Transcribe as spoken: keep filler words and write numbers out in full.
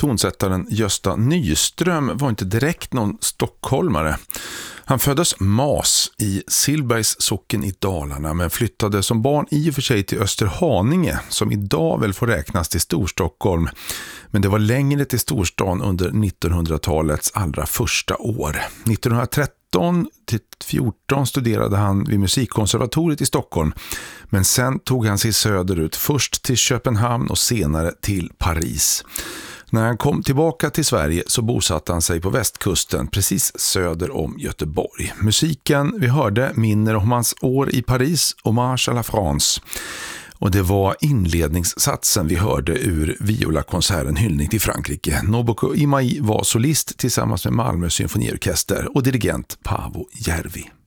Tonsättaren Gösta Nyström var inte direkt någon stockholmare. Han föddes Mas i Sillbergs socken i Dalarna men flyttade som barn i och för sig till Österhaninge som idag väl får räknas till Storstockholm. Men det var längre till storstan under nittonhundratalets allra första år. nittonhundratretton till fjorton studerade han vid Musikkonservatoriet i Stockholm. Men sen tog han sig söderut, först till Köpenhamn och senare till Paris. När han kom tillbaka till Sverige så bosatte han sig på västkusten precis söder om Göteborg. Musiken vi hörde minner om hans år i Paris, Hommage à la France. Och det var inledningssatsen vi hörde ur Viola-konserten Hyllning till Frankrike. Nobuko Imai var solist tillsammans med Malmö symfoniorkester och dirigent Paavo Järvi.